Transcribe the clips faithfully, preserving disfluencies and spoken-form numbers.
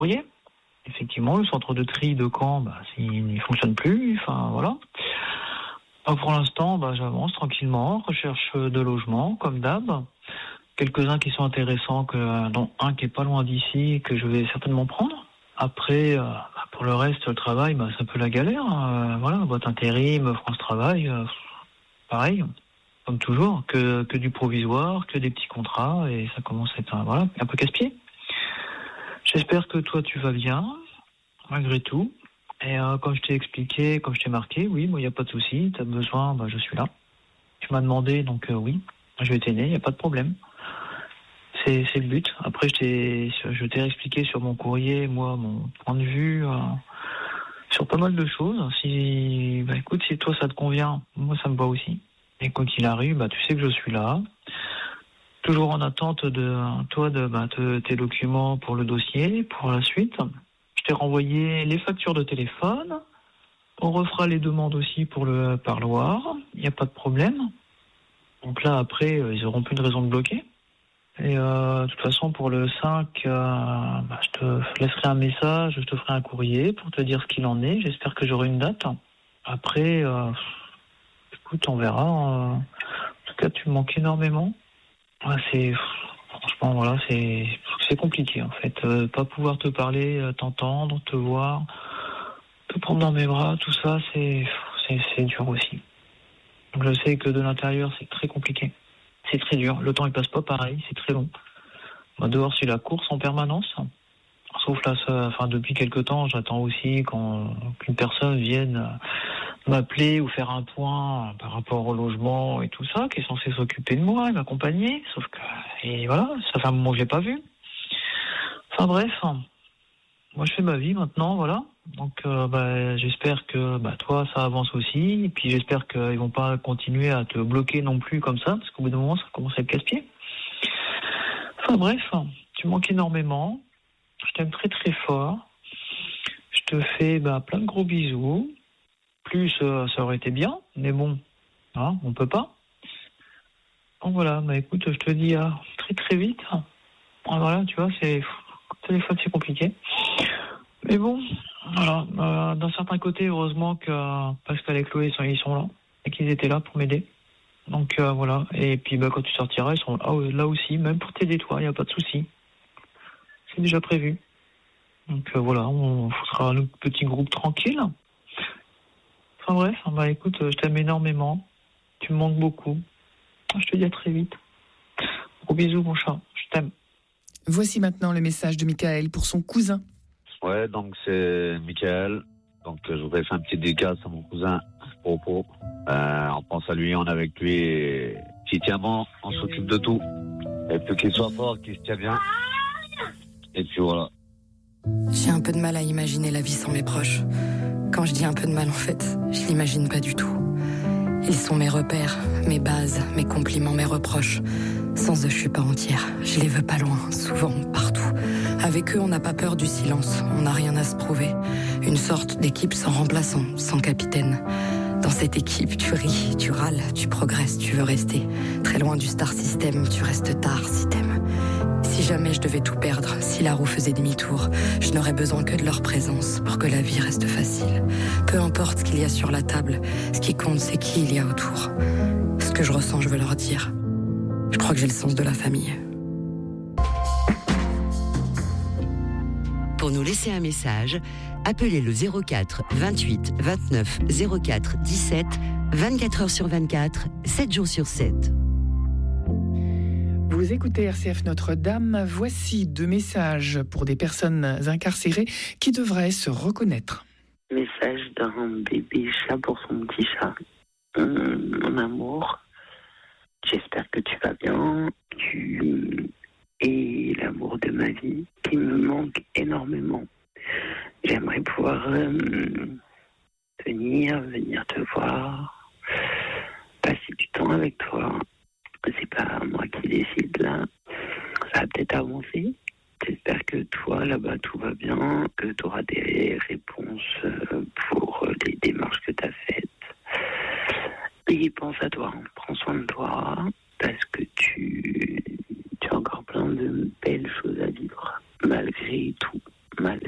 courrier. Effectivement, le centre de tri de Caen, bah, il ne fonctionne plus. Enfin, voilà. Alors, pour l'instant, bah, j'avance tranquillement, recherche de logement, comme d'hab. Quelques-uns qui sont intéressants, que, dont un qui est pas loin d'ici, que je vais certainement prendre. Après, euh, bah, pour le reste, le travail, bah, c'est un peu la galère. Hein. Euh, voilà, boîte intérim, France Travail, euh, pareil, comme toujours, que, que du provisoire, que des petits contrats, et ça commence à être un, voilà, un peu casse-pied. J'espère que toi, tu vas bien, malgré tout. Et euh, comme je t'ai expliqué, comme je t'ai marqué, oui, moi, il n'y a pas de souci. Tu as besoin, bah, je suis là. Tu m'as demandé, donc euh, oui, je vais t'aider, il n'y a pas de problème. C'est, c'est le but. Après, je t'ai, je t'ai expliqué sur mon courrier, moi, mon point de vue, euh, sur pas mal de choses. Si, bah, écoute, si toi, ça te convient, moi, ça me va aussi. Et quoi qu'il arrive, bah, tu sais que je suis là. Toujours en attente de, toi, de, bah, de tes documents pour le dossier, pour la suite. Je t'ai renvoyé les factures de téléphone. On refera les demandes aussi pour le parloir. Il n'y a pas de problème. Donc là, après, euh, ils auront plus de raison de bloquer. Et euh, de toute façon, pour le cinq, euh, bah, je te laisserai un message, je te ferai un courrier pour te dire ce qu'il en est. J'espère que j'aurai une date. Après, euh, écoute, on verra. Euh, en tout cas, tu me manques énormément. Ouais, c'est franchement, voilà, c'est c'est compliqué en fait. Euh, pas pouvoir te parler, euh, t'entendre, te voir, te prendre dans mes bras, tout ça, c'est c'est, c'est dur aussi. Donc je sais que de l'intérieur, c'est très compliqué. C'est très dur. Le temps, il passe pas pareil. C'est très long. Bah, dehors, c'est la course en permanence. Sauf là, ça, enfin, depuis quelque temps, j'attends aussi quand, qu'une personne vienne m'appeler ou faire un point par rapport au logement et tout ça, qui est censé s'occuper de moi et m'accompagner. Sauf que, et voilà, ça fait un moment que je l'ai pas vu. Enfin bref, moi je fais ma vie maintenant, voilà. Donc euh, bah, j'espère que bah, toi ça avance aussi, et puis j'espère qu'ils vont pas continuer à te bloquer non plus comme ça, parce qu'au bout d'un moment ça commence à être casse-pied. Enfin bref, tu manques énormément, je t'aime très très fort, je te fais bah, plein de gros bisous, plus euh, ça aurait été bien, mais bon, hein, on peut pas. Donc voilà, bah écoute, je te dis à très très vite. Ah, voilà, tu vois, c'est le téléphone c'est compliqué. Mais bon, voilà, euh, d'un certain côté, heureusement que euh, Pascal et Chloé sont, ils sont là et qu'ils étaient là pour m'aider. Donc euh, voilà, et puis bah, quand tu sortiras, ils sont là, là aussi, même pour t'aider toi, il n'y a pas de souci. C'est déjà prévu. Donc euh, voilà, on fera un petit groupe tranquille. Enfin bref, bah écoute, je t'aime énormément. Tu me manques beaucoup. Je te dis à très vite. Gros bisous mon chat, je t'aime. Voici maintenant le message de Michael pour son cousin. Ouais, donc c'est Michael. Donc je voudrais faire un petit dédicace à mon cousin Popo. Euh, on pense à lui, on est avec lui. Et s'il tient bon, on s'occupe de tout. Et puis qu'il soit fort, qu'il se tient bien. Et puis voilà. J'ai un peu de mal à imaginer la vie sans mes proches. Quand je dis un peu de mal, en fait, je l'imagine pas du tout. Ils sont mes repères, mes bases, mes compliments, mes reproches. Sans eux, je suis pas entière. Je les veux pas loin, souvent, partout. Avec eux, on n'a pas peur du silence. On n'a rien à se prouver. Une sorte d'équipe sans remplaçant, sans capitaine. Dans cette équipe, tu ris, tu râles, tu progresses, tu veux rester. Très loin du star system, tu restes tard si t'aimes. Si jamais je devais tout perdre, si la roue faisait demi-tour, je n'aurais besoin que de leur présence pour que la vie reste facile. Peu importe ce qu'il y a sur la table, ce qui compte, c'est qui il y a autour. Ce que je ressens, je veux leur dire. Je crois que j'ai le sens de la famille. Pour nous laisser un message, appelez le zéro quatre vingt-huit vingt-neuf zéro quatre dix-sept, vingt-quatre heures sur vingt-quatre, sept jours sur sept. Vous écoutez R C F Notre-Dame. Voici deux messages pour des personnes incarcérées qui devraient se reconnaître. Message d'un bébé chat pour son petit chat. Hum, mon amour, j'espère que tu vas bien. Tu es l'amour de ma vie qui me manque énormément. J'aimerais pouvoir euh, venir, venir te voir, passer du temps avec toi. C'est pas moi qui décide là. Ça va peut-être avancer. J'espère que toi, là-bas, tout va bien, que tu auras des réponses pour les démarches que tu as faites. Et pense à toi, prends soin de toi, parce que tu, tu as encore plein de belles choses à vivre, malgré tout. Mal.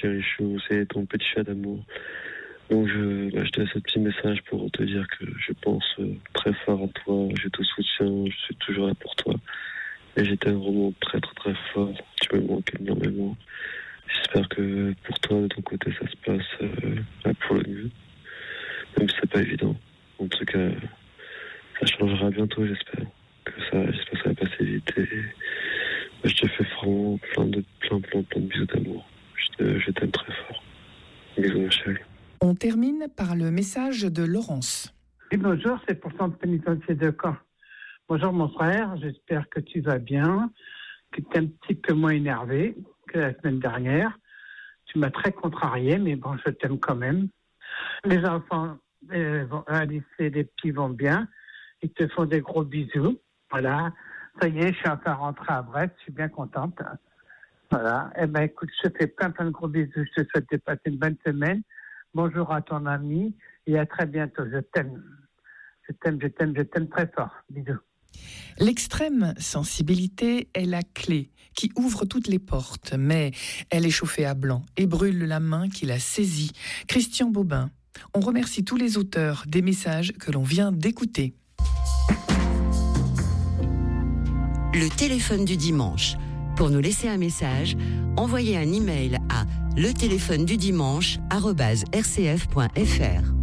chéri chou, c'est ton petit chat d'amour. Donc je, bah, je te laisse ce petit message pour te dire que je pense euh, très fort à toi, je te soutiens, je suis toujours là pour toi. Et j'étais vraiment très très très fort, tu me manques énormément. J'espère que pour toi, de ton côté, ça se passe euh, pour le mieux. Même si c'est pas évident. En tout cas, ça changera bientôt, j'espère. Que ça, j'espère que ça va passer vite. Et bah, je te fais vraiment plein de, plein, plein, plein de bisous d'amour. Je, te, je t'aime très fort. Bisous, ma chérie. On termine par le message de Laurence. Oui, bonjour, c'est pour centre pénitentiaire de Caen. Bonjour mon frère, j'espère que tu vas bien, que tu es un petit peu moins énervé que la semaine dernière. Tu m'as très contrarié, mais bon, je t'aime quand même. Les enfants euh, vont, à lycée, les petits vont bien. Ils te font des gros bisous. Voilà, ça y est, je suis enfin rentrée à Brest, je suis bien contente. Voilà, eh ben écoute, je te fais plein plein de gros bisous. Je te souhaite de passer une bonne semaine. Bonjour à ton ami et à très bientôt. Je t'aime. Je t'aime, je t'aime, je t'aime très fort. Bisous. L'extrême sensibilité est la clé qui ouvre toutes les portes, mais elle est chauffée à blanc et brûle la main qui la saisit. Christian Bobin. On remercie tous les auteurs des messages que l'on vient d'écouter. Le téléphone du dimanche. Pour nous laisser un message, envoyez un email à le téléphone du dimanche arobase r c f point f r.